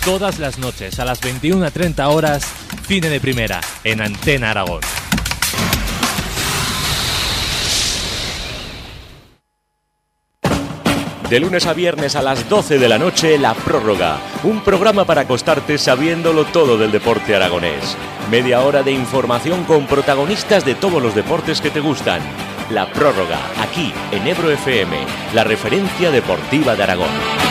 todas las noches a las 21:30 horas, Cine de Primera, en Antena Aragón. De lunes a viernes a las 12 de la noche, La Prórroga. Un programa para acostarte sabiéndolo todo del deporte aragonés. Media hora de información con protagonistas de todos los deportes que te gustan. La Prórroga, aquí en Ebro FM, la referencia deportiva de Aragón.